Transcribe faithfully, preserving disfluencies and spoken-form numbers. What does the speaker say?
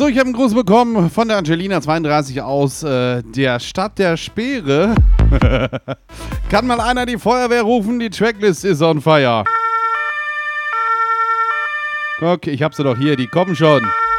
So, ich habe einen Gruß bekommen von der Angelina zweiunddreißig aus äh, der Stadt der Speere. Kann mal einer die Feuerwehr rufen? Die Tracklist ist on fire. Guck, ich hab sie doch hier, die kommen schon.